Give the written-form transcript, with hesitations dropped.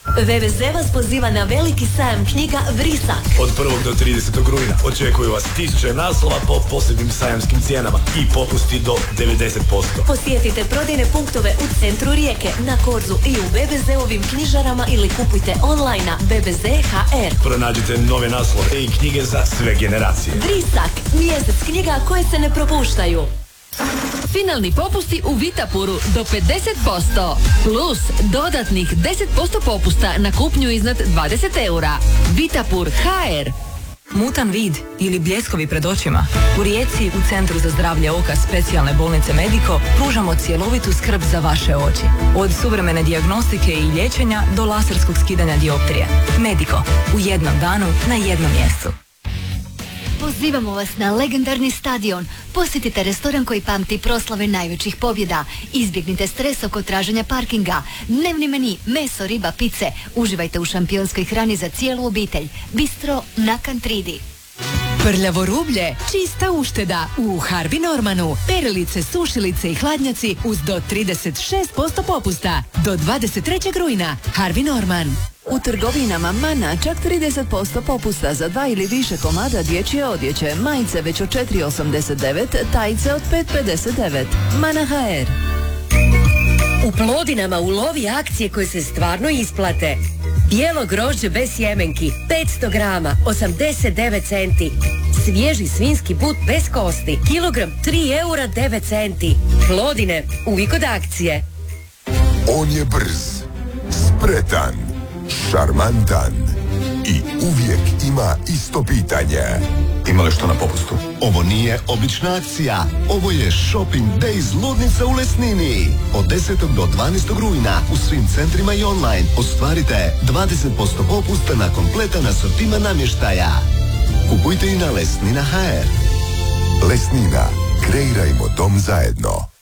VVZ vas poziva na veliki sajam knjiga Vrisak. Od 1. do 30. rujna očekuju vas 1000 naslova po posebnim sajamskim cijenama i popusti do 90%. Posjetite prodajne punktove u centru Rijeke, na Korzu i u VVZ-ovim knjižarama ili kupujte online na VVZ.hr. Pronađite nove naslove i knjige za sve generacije. Vrisak, mjesec knjiga koje se ne propuštaju. Finalni popusti u Vitapuru do 50%. Plus dodatnih 10% popusta na kupnju iznad 20 eura. Vitapur HR. Mutan vid ili bljeskovi pred očima? U Rijeci, u Centru za zdravlje oka specijalne bolnice Mediko, pružamo cjelovitu skrb za vaše oči. Od suvremene dijagnostike i liječenja do laserskog skidanja dioptrije. Mediko, u jednom danu, na jednom mjestu. Pozivamo vas na legendarni stadion. Posjetite restoran koji pamti proslave najvećih pobjeda. Izbjegnite stres oko traženja parkinga. Dnevni meni, meso, riba, pice. Uživajte u šampionskoj hrani za cijelu obitelj. Bistro na Kantridi. Prljavo rublje, čista ušteda u Harvey Normanu. Perilice, sušilice i hladnjaci uz do 36% popusta. Do 23. rujna. Harvey Norman. U trgovinama Mana čak 30% popusta za 2 ili više komada dječje odjeće, majice već od 4,89, tajice od 5,59. Mana HR. U Plodinama ulovi akcije koje se stvarno isplate. Bijelo grožđe bez sjemenki, 500 grama, 89 centi. Svježi svinski but bez kosti, kilogram 3 eura 9 centi. Plodine, uvijek od akcije. On je brz, spretan, šarmantan i uvijek ima isto pitanje. Ima li što na popustu? Ovo nije obična akcija. Ovo je Shopping Days ludnica u Lesnini. Od 10. do 12. rujna u svim centrima i online ostvarite 20% popusta na kompletan asortiman namještaja. Kupujte i na Lesnina.hr. Lesnina. Kreirajmo dom zajedno.